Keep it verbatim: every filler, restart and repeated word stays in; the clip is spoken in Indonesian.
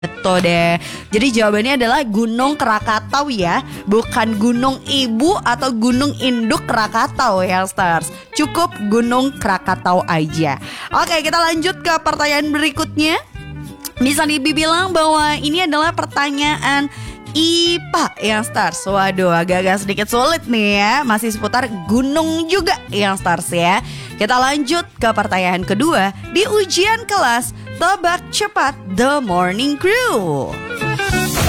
Betul deh. Jadi jawabannya adalah Gunung Krakatau ya, bukan Gunung Ibu atau Gunung Induk Krakatau ya Stars. Cukup Gunung Krakatau aja. Oke, kita lanjut ke pertanyaan berikutnya. Bisa dibilang bahwa ini adalah pertanyaan I P A yang Stars. Waduh, agak-agak sedikit sulit nih ya. Masih seputar gunung juga yang Stars ya. Kita lanjut ke pertanyaan kedua. Di ujian kelas, tebak cepat The Morning Crew.